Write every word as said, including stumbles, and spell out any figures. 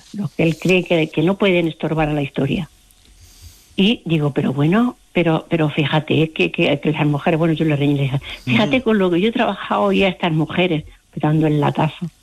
los que él cree que, que no pueden estorbar a la historia. Y digo, pero bueno, pero pero fíjate que, que, que las mujeres, bueno, yo le reñí, le dije, fíjate uh-huh. con lo que yo he trabajado ya estas mujeres, dando el latazo.